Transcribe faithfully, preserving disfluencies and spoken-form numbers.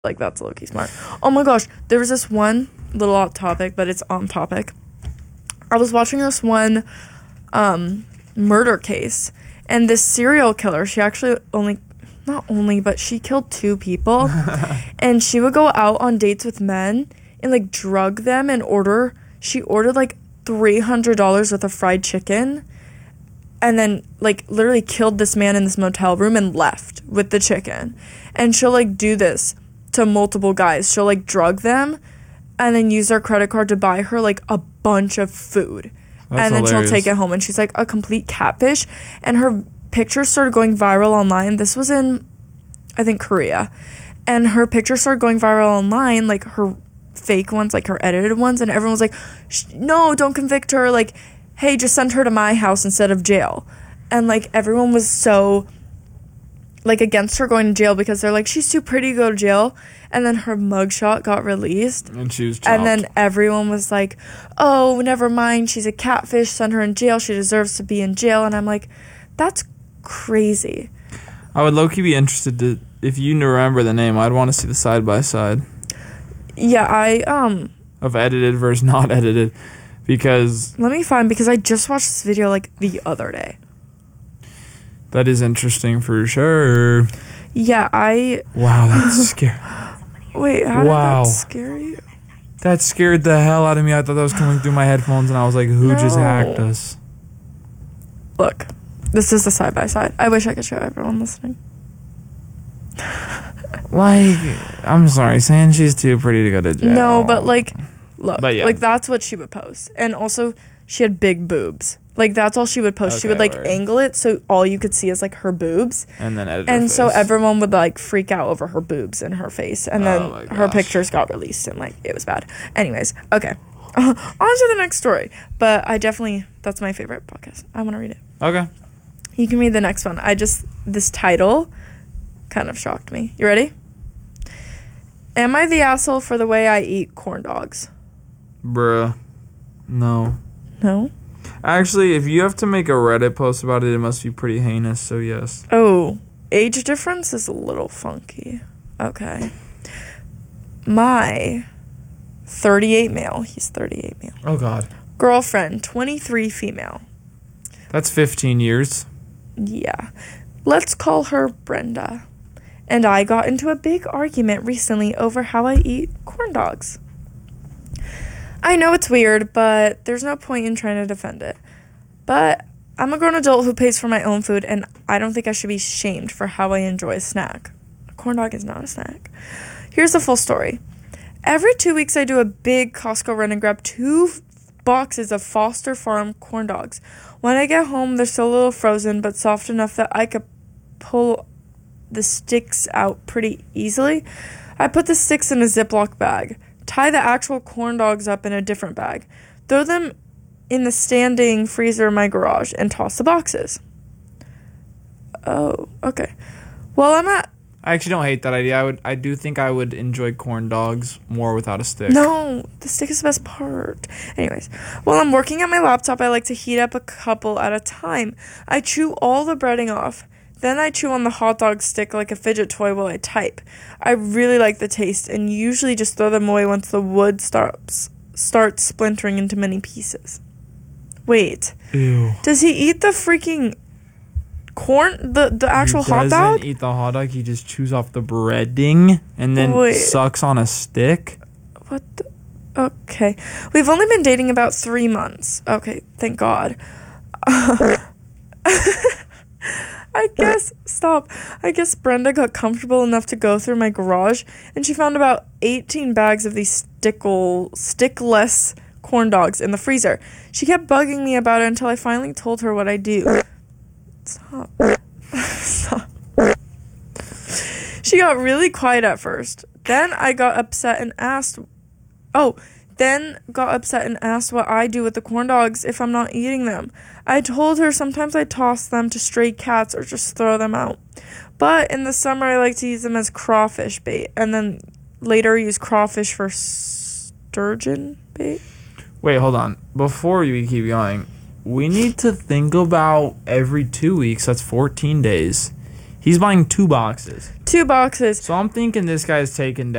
Like, that's low-key smart. Oh my gosh, there was this one little off topic, but it's on topic. I was watching this one um, murder case, and this serial killer, she actually only, not only, but she killed two people, and she would go out on dates with men and, like, drug them and order, she ordered, like, three hundred dollars worth of fried chicken, and then, like, literally killed this man in this motel room and left with the chicken. And she'll, like, do this to multiple guys. She'll, like, drug them and then use their credit card to buy her, like, a bunch of food. That's and then hilarious. she'll take it home. And she's, like, a complete catfish. And her pictures started going viral online. This was in, I think, Korea. And her pictures started going viral online, like, her fake ones, like, her edited ones. And everyone was like, no, don't convict her. Like, hey, just send her to my house instead of jail. And, like, everyone was so, like, against her going to jail because they're like, she's too pretty to go to jail. And then her mugshot got released. And she was chopped. And then everyone was like, oh, never mind. She's a catfish. Send her in jail. She deserves to be in jail. And I'm like, that's crazy. I would low-key be interested to, if you remember the name, I'd want to see the side-by-side Yeah, I, um... of edited versus not edited. Because... Let me find, because I just watched this video, like, the other day. That is interesting for sure. Yeah, I... Wow, that's scary. Wait, how Wow. did that scare you? That scared the hell out of me. I thought that was coming through my headphones, and I was like, who No. just hacked us? Look, this is the side-by-side. I wish I could show everyone listening. Like, I'm sorry, saying she's too pretty to go to jail. No, but, like, look. But yeah. Like, that's what she would post. And also, she had big boobs. Like, that's all she would post. she Okay, would, like, word. angle it so all you could see is, like, her boobs. And then edit her And so face. everyone would, like, freak out over her boobs and her face. And then Oh my her gosh. pictures got released and, like, it was bad. Anyways, okay. on to the next story. But I definitely, that's my favorite podcast. I want to read it. Okay. You can read the next one. I just, this title kind of shocked me. You ready? Am I the asshole for the way I eat corn dogs? Bruh. No. No? Actually, if you have to make a Reddit post about it, it must be pretty heinous, so yes. Oh, age difference is a little funky. Okay. My thirty-eight male, he's thirty-eight male. Oh, God. Girlfriend, twenty-three female. That's fifteen years. Yeah. Let's call her Brenda. And I got into a big argument recently over how I eat corn dogs. I know it's weird, but there's no point in trying to defend it. But I'm a grown adult who pays for my own food, and I don't think I should be shamed for how I enjoy a snack. A corn dog is not a snack. Here's the full story. Every two weeks, I do a big Costco run and grab two f- boxes of Foster Farm corn dogs. When I get home, they're still a little frozen, but soft enough that I could pull the sticks out pretty easily. I put the sticks in a Ziploc bag, tie the actual corn dogs up in a different bag, throw them in the standing freezer in my garage, and toss the boxes. Oh, okay. Well, I'm at... I actually don't hate that idea. I would. I do think I would enjoy corn dogs more without a stick. No, the stick is the best part. Anyways, while I'm working at my laptop, I like to heat up a couple at a time. I chew all the breading off. Then I chew on the hot dog stick like a fidget toy while I type. I really like the taste and usually just throw them away once the wood starts starts splintering into many pieces. Wait, Ew. does he eat the freaking corn, the, the actual he hot dog? doesn't eat the hot dog. He just chews off the breading and then Wait. sucks on a stick. What the? Okay. We've only been dating about three months. Okay, thank God. I guess, stop. I guess Brenda got comfortable enough to go through my garage, and she found about eighteen bags of these stickle, stickless corn dogs in the freezer. She kept bugging me about it until I finally told her what I do. Stop. Stop. She got really quiet at first. Then I got upset and asked... Oh, then got upset and asked what I do with the corn dogs if I'm not eating them. I told her sometimes I toss them to stray cats or just throw them out. But in the summer, I like to use them as crawfish bait, and then later use crawfish for sturgeon bait. Wait, hold on. Before you keep going, we need to think about every two weeks. That's fourteen days. He's buying two boxes. Two boxes. So I'm thinking this guy's taking down